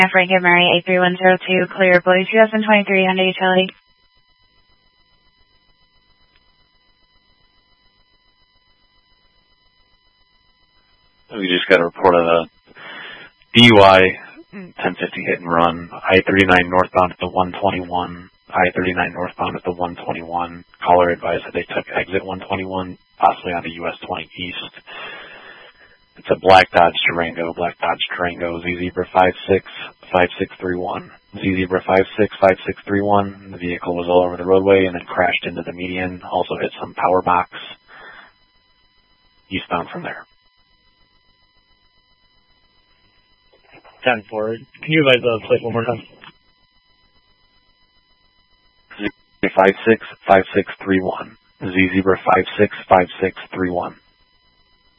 Frank and Mary 83102, clear blue 2023 Hyundai Utility. We just got a report of a DUI, 1050 hit and run, I-39 northbound at the 121, I-39 northbound at the 121. Caller advised that they took exit 121, possibly onto US 20 East. It's a black Dodge Durango, Z Zebra 565631. Z Zebra 565631. The vehicle was all over the roadway and then crashed into the median, also hit some power box. Eastbound from there. 10 forward. Can you advise the plate one more time? 565631. Z Zebra 565631.